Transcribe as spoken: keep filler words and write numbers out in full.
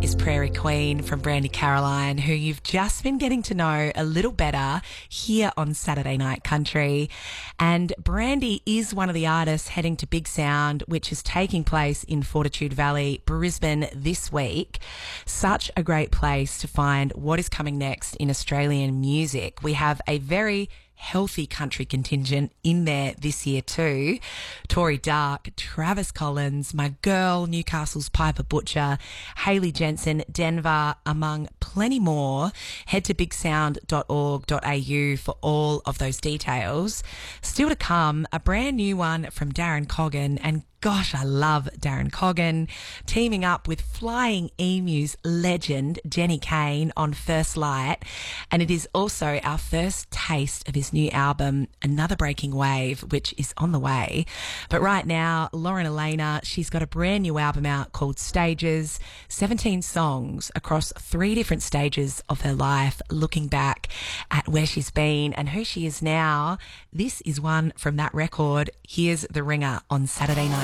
is Prairie Queen from Brandy Caroline, who you've just been getting to know a little better here on Saturday Night Country. And Brandy is one of the artists heading to Big Sound, which is taking place in Fortitude Valley, Brisbane this week. Such a great place to find what is coming next in Australian music. We have a very healthy country contingent in there this year too. Tori Dark, Travis Collins, my girl, Newcastle's Piper Butcher, Hayley Jensen, Denver, among plenty more. Head to big sound dot org dot a u for all of those details. Still to come, a brand new one from Darren Coggan, and gosh, I love Darren Coggan, teaming up with Flying Emus legend Jenny Kane on First Light. And it is also our first taste of his new album, Another Breaking Wave, which is on the way. But right now, Lauren Elena, she's got a brand new album out called Stages, seventeen songs across three different stages of her life, looking back at where she's been and who she is now. This is one from that record. Here's The Ringer on Saturday Night.